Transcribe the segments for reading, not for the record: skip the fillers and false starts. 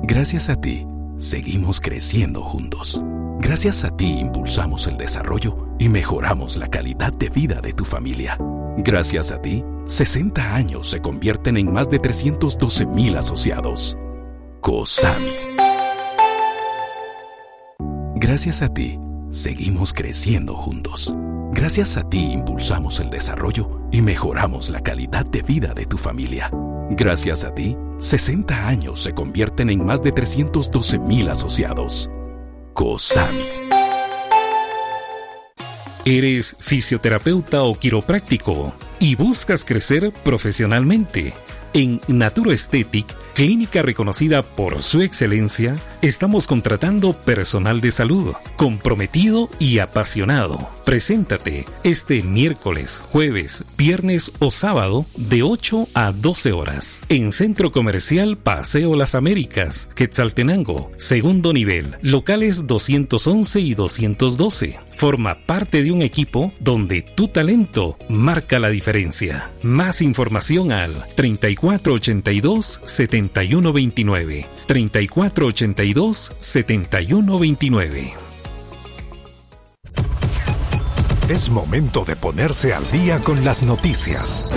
Gracias a ti, seguimos creciendo juntos. Gracias a ti impulsamos el desarrollo y mejoramos la calidad de vida de tu familia. Gracias a ti, 60 años se convierten en más de 312,000 asociados. COSAMI. Gracias a ti, seguimos creciendo juntos. Gracias a ti impulsamos el desarrollo y mejoramos la calidad de vida de tu familia. Gracias a ti, 60 años se convierten en más de 312,000 asociados. COSAMI. ¿Eres fisioterapeuta o quiropráctico y buscas crecer profesionalmente? En Naturo Aesthetic, clínica reconocida por su excelencia, estamos contratando personal de salud, comprometido y apasionado. Preséntate este miércoles, jueves, viernes o sábado de 8 a 12 horas en Centro Comercial Paseo Las Américas, Quetzaltenango, segundo nivel, locales 211 y 212. Forma parte de un equipo donde tu talento marca la diferencia. Más información al 3482-7129. 3482-7129. Es momento de ponerse al día con las noticias.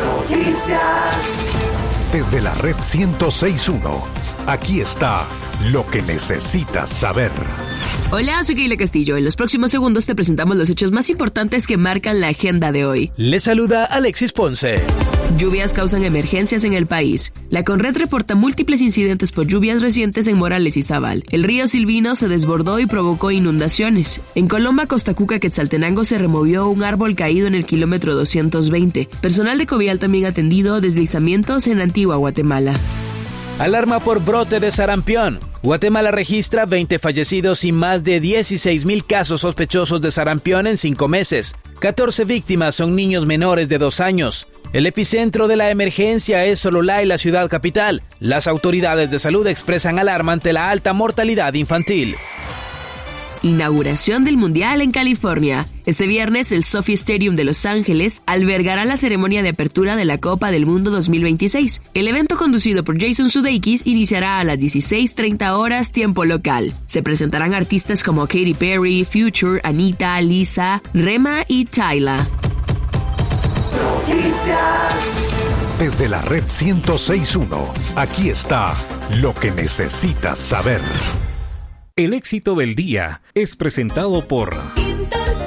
Desde la red 106.1, aquí está lo que necesitas saber. Hola, soy Keila Castillo. En los próximos segundos te presentamos los hechos más importantes que marcan la agenda de hoy. Les saluda Alexis Ponce. Lluvias causan emergencias en el país. La Conred reporta múltiples incidentes por lluvias recientes en Morales y Zabal. El río Silvino se desbordó y provocó inundaciones. En Colomba, Costacuca, Quetzaltenango se removió un árbol caído en el kilómetro 220. Personal de Covial también ha atendido deslizamientos en Antigua Guatemala. Alarma por brote de sarampión. Guatemala registra 20 fallecidos y más de 16,000 casos sospechosos de sarampión en 5 meses. 14 víctimas son niños menores de 2 años. El epicentro de la emergencia es Sololá y la ciudad capital. Las autoridades de salud expresan alarma ante la alta mortalidad infantil. Inauguración del Mundial en California. Este viernes, el SoFi Stadium de Los Ángeles albergará la ceremonia de apertura de la Copa del Mundo 2026. El evento, conducido por Jason Sudeikis, iniciará a las 16:30 horas tiempo local. Se presentarán artistas como Katy Perry, Future, Anita, Lisa, Rema y Tyla. Desde la red 106.1, aquí está lo que necesitas saber. El éxito del día es presentado por